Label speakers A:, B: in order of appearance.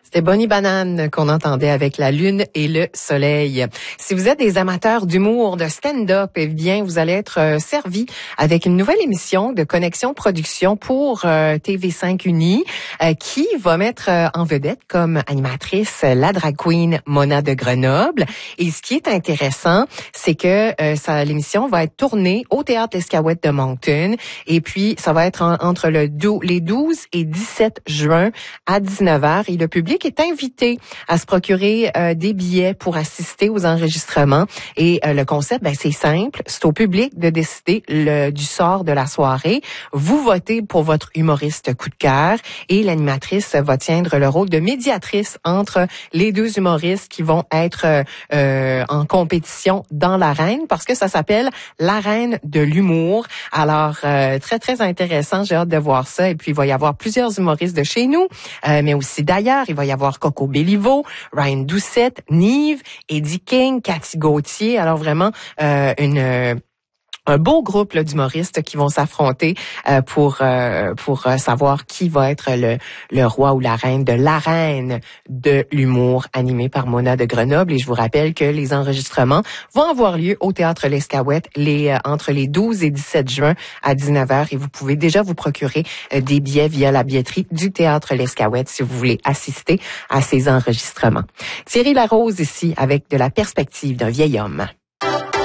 A: C'était Bonnie Banane qu'on entendait avec la lune et le soleil. Si vous êtes des amateurs d'humour, de stand-up, eh bien, vous allez être servis avec une nouvelle émission de Connexion Production pour TV5 Uni qui va mettre en vedette comme animatrice la drag queen Mona de Grenoble. Et ce qui est intéressant, c'est que l'émission va être tournée au Théâtre L'Escaouette de Moncton. Et puis, ça va être entre les 12 et 17 juin à 19h. Et le public est invité à se procurer des billets pour assister aux enregistrements. Et le concept, c'est simple. C'est au public de décider du sort de la soirée. Vous votez pour votre humoriste coup de cœur et l'animatrice va tiendre le rôle de médiatrice entre les deux humoristes qui vont être en compétition dans l'arène parce que ça s'appelle l'arène de l'humour. Alors, très, très intéressant. J'ai hâte de voir ça. Et puis, il va y avoir plusieurs humoristes de chez nous, mais aussi d'ailleurs. Il va y avoir Coco Béliveau, Ryan Doucette, Nive, Eddie King, Cathy Gauthier. Alors vraiment un beau groupe d'humoristes qui vont s'affronter pour savoir qui va être le roi ou la reine de l'arène de l'humour animé par Mona de Grenoble. Et je vous rappelle que les enregistrements vont avoir lieu au Théâtre L'Escaouette entre les 12 et 17 juin à 19h. Et vous pouvez déjà vous procurer des billets via la billetterie du Théâtre L'Escaouette si vous voulez assister à ces enregistrements. Thierry Larose ici avec de la perspective d'un vieil homme.